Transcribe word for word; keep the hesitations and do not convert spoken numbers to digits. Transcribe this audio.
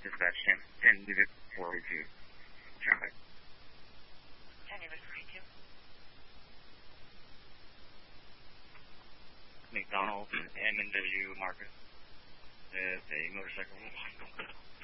dispatch ten, ten unit forty-two traffic. ten unit forty-two. McDonald's M and W Market. There's a motorcycle.